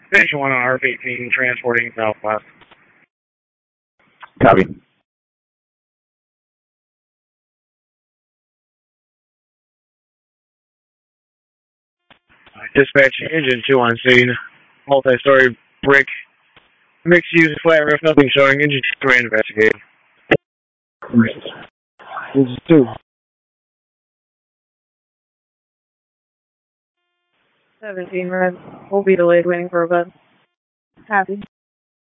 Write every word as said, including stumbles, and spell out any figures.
Station one on R F eighteen, transporting southwest. Copy. Dispatch engine two on scene. Multi-story brick. Mixed use flat roof, nothing showing. Engine two ran investigate. Engine two. seventeen red. We'll be delayed waiting for a bed. Happy.